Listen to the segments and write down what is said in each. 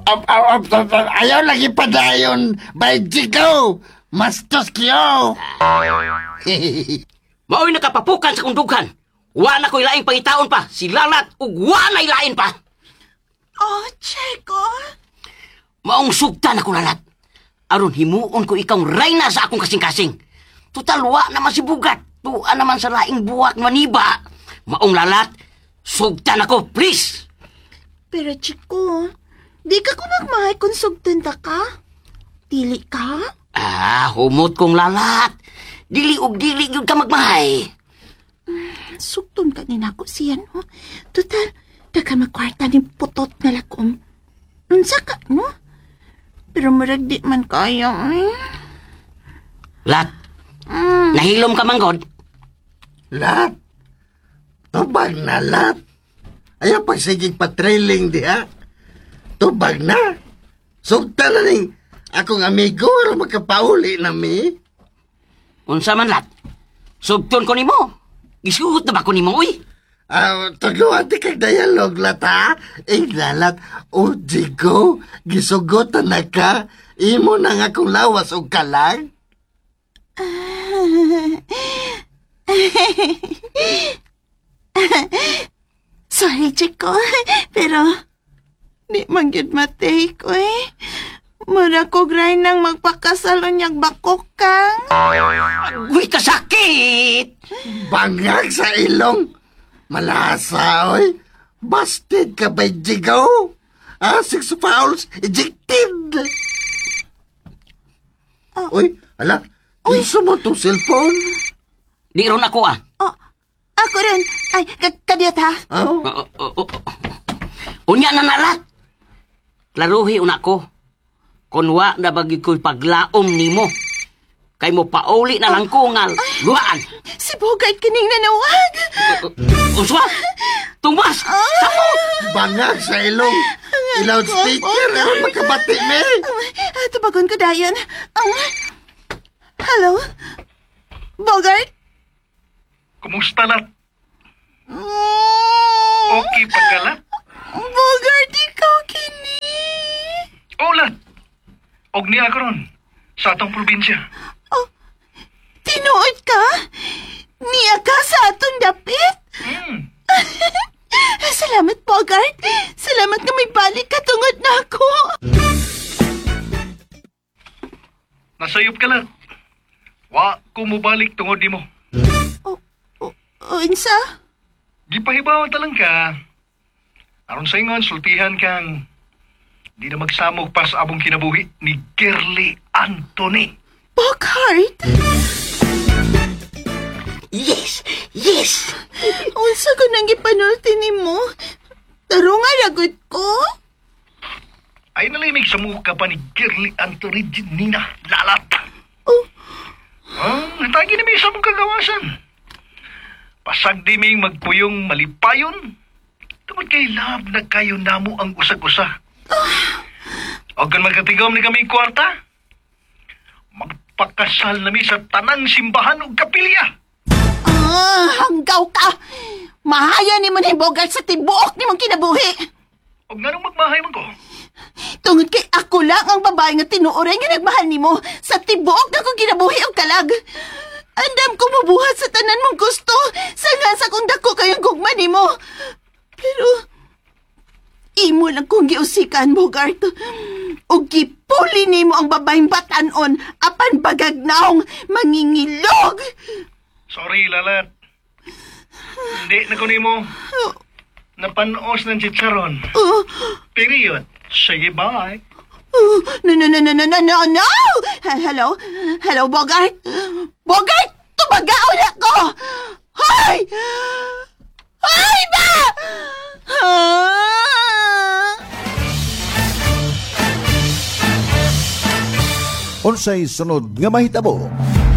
Ayaw lagi padayon. Bayjikaw. Mastos kiyo. Mao'y nakapapukan sa kundugan. Wa na ko'y laing pangitaon pa. Si Lalat ug wa na'y lain pa. Oh, Cheko. Maong sugtan ako, Lalat. Aron himuon ko ikaw reyna sa akong kasing-kasing. Tutal wa naman si bugat. Tuan naman sa laing buwak maniba. Maong Lalat, sugtan ako, please. Pero, Cheko, di ka ko magmahay kung sugtan ta ka? Dili ka? Humot kong Lalat. Dili ug dili yun ka magmahay. Sugton ka ni nako siya, no? Total, daga magkwarta ni putot na lakom. Unsa ka, no? Pero marag di man kaya, Lat, nahilom ka manggod? Lat. Tubag na, Lat. Ayaw pagsigig pa-trailing di, ha? Tubag na. Sugta na ning akong amigo aron magkapauli na mi. Unsa man, Lat? Sugton ko nimo. Isuhot na ba ko nimo, uy? Tuguan di kag dialog, Lat, ha? Lalat, Jigo, gisugotan na ka. Imo na nga kong lawas o kalang. Sorry, Chico, pero di man gyud matay ko, Mura ko gray nang magpakasalon niyag bakok kang. Uy, kasakit! Bangag sa ilong. Malasa, oy. Busted ka ba, Jigo? 6 fouls, ejected. Uy, ala, kinsa mo tong cellphone? Di ron ako, Oh, ako rin. Ay, kadiyot ha? Unya na nalat. Klaruhi una ko. Kunwa na bagi ko'y paglaom nimo. Kay mo pauli na lang ko nga luhaan. Si Bogart kining nanawag. Uswa! Tumas! Samo! Bangag sa ilong. I-loudspeaker, magkabati, me. Tubagon ko dayon. Hello? Bogart? Kumusta, Lat? Okay pa ka, Lat? Bogart, ikaw kini. Lat. Og niya ako ron, sa atong probinsya. Oh, tinuod ka? Niya ka sa atong dapit? Salamat, Bogart. Salamat nga may balik ka tungod na ako. Nasayop ka, Lat. Wa ko mo balik tungod di mo. Unsa? Gipahibawan talang ka. Aron sa ingon, sultihan kang di na magsamog pa sa abong kinabuhi ni Girly Anthony. Bogart? Yes! Yes! Unsa ko nang ipanulti ni mo? Tarungan agad ko? Ay nalimig sa muka pa ni Girly Anthony Nina Lalat. Natagi na may isa mong kagawasan. Pasag di ming magpuyong malipayon. Tungod kay love na kayo namo ang usag-usa. O kung magkatigom ni kami kwarta, magpakasal na mi sa tanang simbahan o kapilya. Hanggaw ka! Mahaya ni mo ni Bogart sa tibuok ni mong kinabuhi. O nga nung magmahay man ko. Tungod kay ako lang ang babae nga tinuoray nga nagmahal ni mo sa tibuok na kong kinabuhi o kalag. Andam ko mabuhat sa tanan mong gusto sa nga sa kung dako kayong gugma ni mo. Pero imo lang kong giusikan, Bogart. O gipuli ni mo ang babaeng batanon apan bagagnaong mangingilog. Sorry, Lalat. Hindi na ko nimo napanos ng chicharon. Period. Sige, bye. No! Hello? Hello, Bogart? Bogart! Tumagaon ako! Hoy! Hoy ba! Unsay sunod nga mahitabo?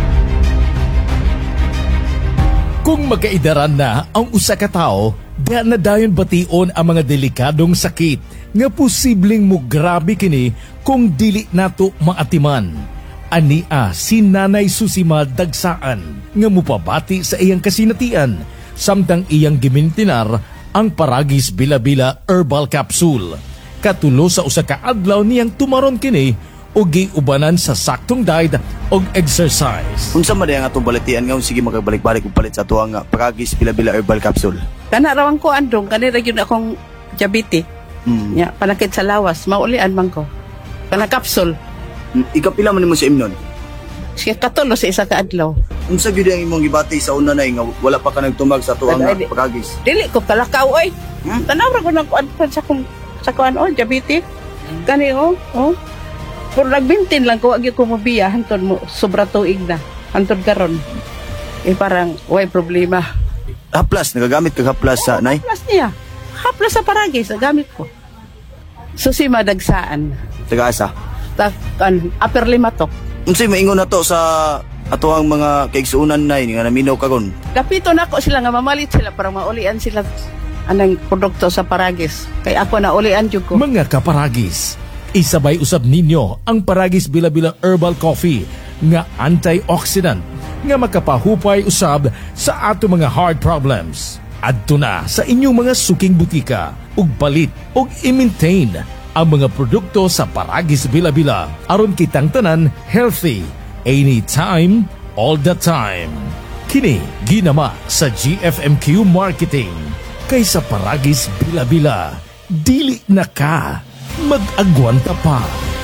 Kung magkaidaran na ang usa ka tawo, diha na dayon bation ang mga delikadong sakit nga posibleng mo grabe kini kung dili nato maatiman. Ania si Nanay Susima Dagsaan nga mupabati sa iyang kasinatian samtang iyang gimintinar ang Paragis Bila-Bila Herbal Capsule. Katulo sa usa ka adlaw niyang tumaron kini ug giubanan sa saktong diet og exercise. Unsa man ang atong balitian nga sige makabalik-balik og palit sa tuwang nga Paragis Bila-Bila Herbal Capsule. Kana rawang ko andong, kanira yun akong diabetes. Ya, panakit sa lawas, maulian man ko. Kana kapsul, Ikapila man nimo sa imnon. siya katulo sa isa ka adlaw. Unsa gyud ang imong gibati sa una nay nga wala pa ka nagtumag sa tuwang nga Ay, Paragis? Dili ko kalakaw oy. Tanaw ra ko nang kuan sa kuan o diabetes. Kani oh. Pero nagbintin lang ko agi ko mobiya hantod mo sobra tuig na. Hantod karon. Parang way problema. Haplas nagagamit kag haplas sa nay. Haplas niya. Haplas sa Paragis gamit ko. Susi madagsaan. Taga asa. Upper limatok. Unsay maingon nato sa atuang mga kaigsuunan nay nga naminaw karon? Kapito na ako sila nga mamalit sila para maulian sila anang produkto sa Paragis. Kay ako na ulian jud ko. Mga kaparagis, isabay usab ninyo ang Paragis Bila-Bila Herbal Coffee nga antioxidant nga makapahupay usab sa ato mga heart problems. Adto na sa inyong mga suking butika ug palit ug i-maintain ang mga produkto sa Paragis Bila-Bila aron kitang tanan healthy anytime, all the time. Kini ginama sa GFMQ Marketing. Kaysa Paragis Bila-Bila, dili na ka mag-agwanta pa.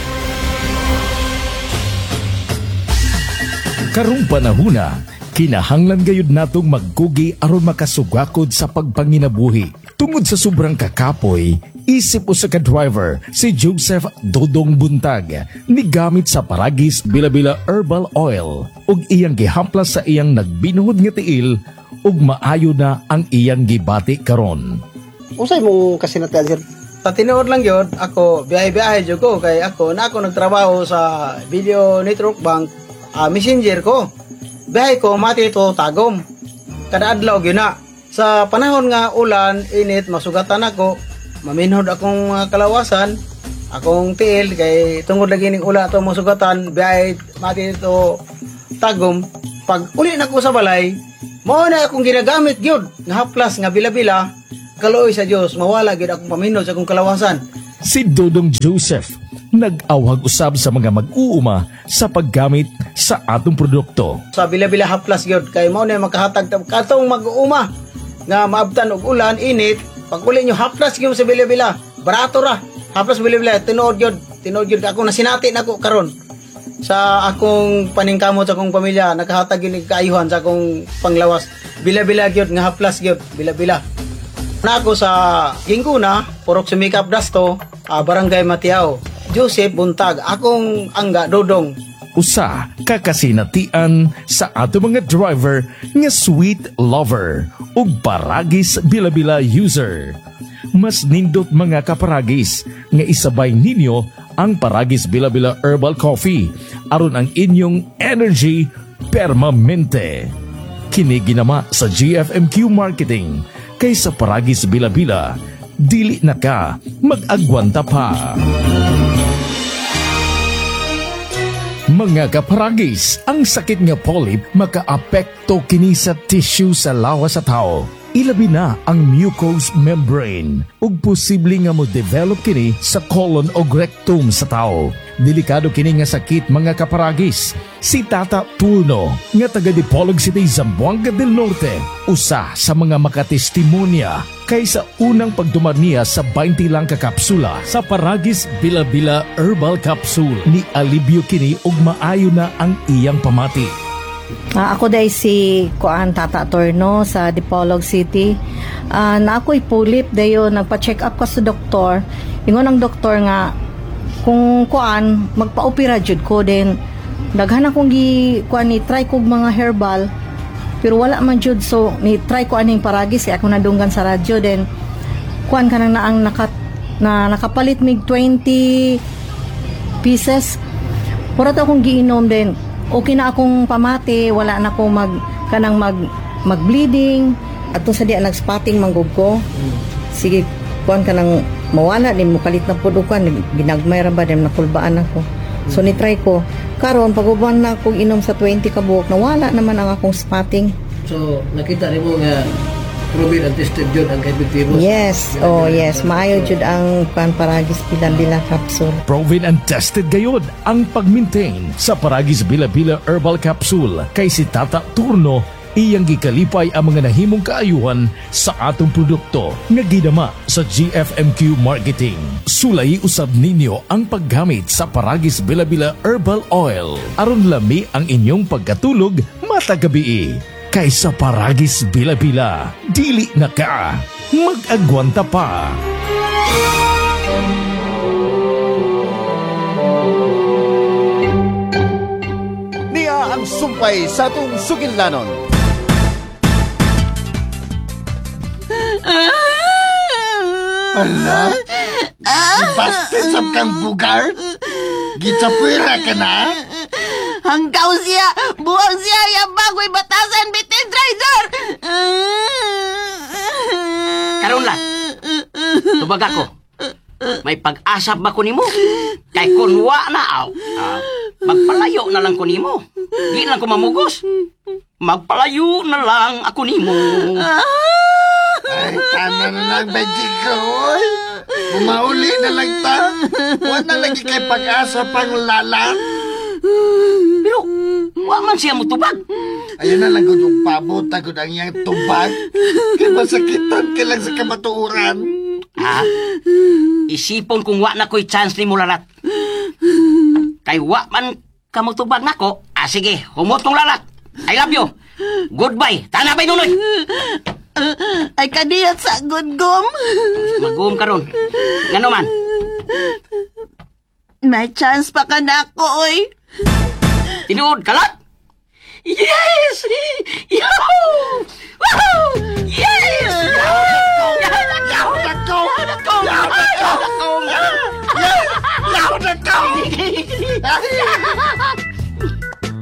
Karong panahuna, kinahanglan gayud natong magkugi aron makasugakod sa pagpanginabuhi. Tungod sa sobrang kakapoy, isip usa ka driver si Joseph Dodong Buntag ni gamit sa Paragis Bila-Bila Herbal Oil ug iyang gihamplas sa iyang nagbinuhod nga tiil ug maayo na ang iyang gibati karon. Usay mong kasinatian, sir? Sa tinuod lang yun, ako biyahe-biyahe jud ko kay ako nagtrabaho sa Video Network Bank, messenger ko. Biyahe ko mati ito Tagum. Kada adlaw gyud na. Sa panahon nga ulan, init, masugatan ako, maminhod akong kalawasan, akong tiil kay tungod lagi ning ula to masugatan, biyahe mati ito Tagum. Pag uli na ko sa balay, mao na akong ginagamit gyud nga haplas nga Bila-Bila. Kaluoy sa Dios, mawala gid akong paminod sa akong kalawasan. Si Dodong Joseph nag-awhag usab sa mga mag-uuma sa paggamit sa atong produkto. Sa Bila-Bila haplas gyud kay mao na makahatag katong mag-uuma nga maabtan og ulan, init. Pag uli nyo haplas gyud sa Bila-Bila, barato ra. Haplas Bila-Bila tinuod gyud ako nasinati nako karon. Sa akong paningkamot sa akong pamilya, nakahatag gyud kaayuhan sa akong panglawas. Bila-Bila gyud nga haplas gyud, Bila-Bila. Na ako sa Ginguna, Purok Sumikap Dasto, Barangay Matiao. Joseph Buntag, akong angga Dodong. Usa kakasinatian sa ato mga driver nga sweet lover ug Paragis Bila-Bila user. Mas nindot mga kaparagis nga isabay ninyo ang Paragis Bila-Bila Herbal Coffee aron ang inyong energy permanente. Kini ginama sa GFMQ Marketing. Kaysa Paragis Bila-Bila, dili na ka mag-agwanta pa. Mga kaparagis, ang sakit nga polyp makaapekto kini sa tissue sa lawas sa tao. Ilabi na ang mucous membrane ug posible nga mo-develop kini sa colon o rectum sa tao. Delikado kini nga sakit mga kaparagis. Si Tata Turno nga taga Dipolog City, Zamboanga del Norte, usa sa mga makatestimonya kaysa unang pagdumar niya sa 20 lang ka kapsula sa Paragis Bila-Bila Herbal Capsule ni alibyo kini ug maayo na ang iyang pamati. Ako day si Tata Torno sa Dipolog City. Na ako'y pulip dayo nagpa-check up ko sa doktor. Ingon ang doktor nga kung magpa-opera jud ko din. Daghan akong ni try kog mga herbal pero wala man jud, so ni try ko aning Paragis kay ako nadunggan sa radyo din. Kanang naang nakapalit mig 20 pieces. Pura to akong giinom din. Okay na akong pamati, wala na akong mag-bleeding. At sa diya nag-spotting manggug ko. Sige, kanang mawala din mo kalit na pudukan, ginagmay ra ba din nakulbaan ako. So ni-try ko. Karon pag-uban na akong inom sa 20 ka buok, nawala naman ang akong spotting. So, nakita rin mo nga proven and tested yun ang efektibo. Yes, yes. Maayo jud ang Paragis Bila-Bila capsule. Proven and tested gayod ang pag-maintain sa Paragis Bila-Bila Herbal Capsule kay si Tata Turno iyang gikalipay ang mga nahimong kaayuhan sa atong produkto nga gidama sa GFMQ Marketing. Sulay usab ninyo ang paggamit sa Paragis Bila-Bila Herbal Oil aron lami ang inyong pagkatulog matag gabi. Kaysa Paragis Bila-Bila, dili na ka mag-agwanta pa. Niya ang sumpay sa atong sugilnanon. Ala? Bastisam kang bugar? Gitsapwira ka na? Hanggaw siya! Buwang siya! Yung bago'y batasan! Bitin, driver! Karon lang. Tubag ako. May pag-asap ba ko nimo? Kay kunwa na aw. Magpalayo na lang ko nimo. Di lang ko mamugos. Magpalayo na lang ako nimo. Ay, tama na lang, Benji ko. Umauli na lang ta. Huwag na lagi kay pag-asa pang lalang. Pero, wa man siya mo tubag. Ayun na lang kung pabuta ko ang iyang tubag. Kaya masakitan ka lang sa kamatuuran. Isipon kung wa na ko'y chance ni mo lalat. Kay wa man kamutubag na ko. Sige, humotong lalat. I love you. Goodbye. Tanabay nunoy. Ay kaniyat sa gudgom. Magum ka ron. Ngano man? May chance pa ka na ako, oy. Tinuod, kalat? Yes! Yahoo! Woohoo! Yes! Yahoo! Yahoo! Yahoo! Yahoo!